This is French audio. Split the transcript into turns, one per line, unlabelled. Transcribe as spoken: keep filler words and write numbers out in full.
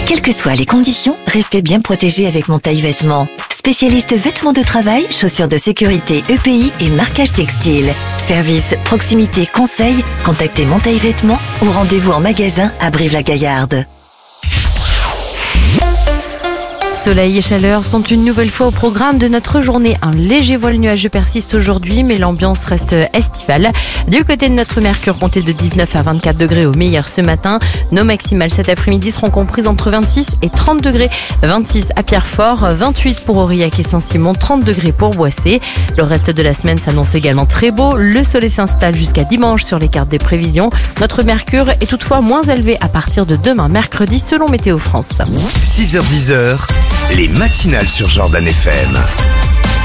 Quelles que soient les conditions, restez bien protégés avec Montaille Vêtements. Spécialiste vêtements de travail, chaussures de sécurité E P I et marquage textile. Service, proximité, conseil, contactez Montaille Vêtements ou rendez-vous en magasin à Brive-la-Gaillarde.
Soleil et chaleur sont une nouvelle fois au programme de notre journée. Un léger voile nuageux persiste aujourd'hui, mais l'ambiance reste estivale. Du côté de notre Mercure, comptez de dix-neuf à vingt-quatre degrés au meilleur ce matin. Nos maximales cet après-midi seront comprises entre vingt-six et trente degrés. vingt-six à Pierrefort, vingt-huit pour Aurillac et Saint-Simon, trente degrés pour Boissé. Le reste de la semaine s'annonce également très beau. Le soleil s'installe jusqu'à dimanche sur les cartes des prévisions. Notre Mercure est toutefois moins élevé à partir de demain mercredi selon Météo France.
six heures dix, les matinales sur Jordan F M.